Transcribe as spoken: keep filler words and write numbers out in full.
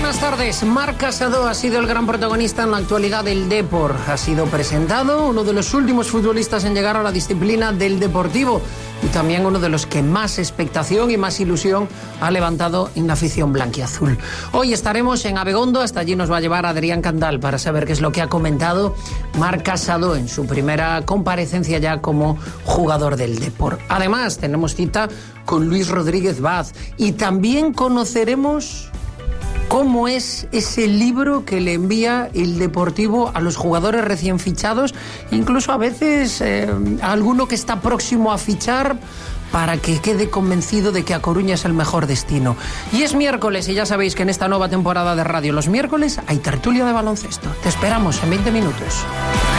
buenas tardes. Marc Casado ha sido el gran protagonista en la actualidad del Depor. Ha sido presentado, uno de los últimos futbolistas en llegar a la disciplina del Deportivo y también uno de los que más expectación y más ilusión ha levantado en la afición blanquiazul. Hoy estaremos en Abegondo, hasta allí nos va a llevar Adrián Candal para saber qué es lo que ha comentado Marc Casado en su primera comparecencia ya como jugador del Depor. Además, tenemos cita con Luis Rodríguez Vaz y también conoceremos cómo es ese libro que le envía el Deportivo a los jugadores recién fichados, incluso a veces eh, a alguno que está próximo a fichar, para que quede convencido de que A Coruña es el mejor destino. Y es miércoles y ya sabéis que en esta nueva temporada de radio los miércoles hay tertulia de baloncesto. Te esperamos en veinte minutos.